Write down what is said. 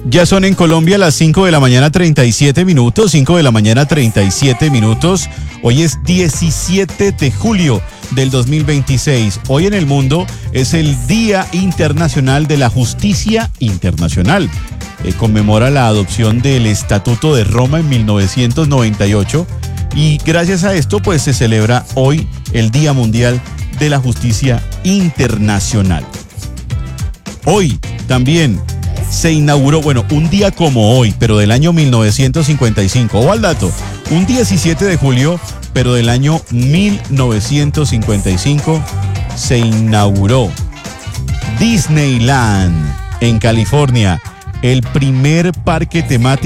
Ya son en Colombia las 5 de la mañana 37 minutos, 5 de la mañana 37 minutos. Hoy es 17 de julio del 2026. Hoy en el mundo es el Día Internacional de la Justicia Internacional. Conmemora la adopción del Estatuto de Roma en 1998 y gracias a esto pues se celebra hoy el Día Mundial de la Justicia Internacional. Hoy también se inauguró, un día como hoy, pero del año 1955. O al dato, un 17 de julio, pero del año 1955, se inauguró Disneyland en California, el primer parque temático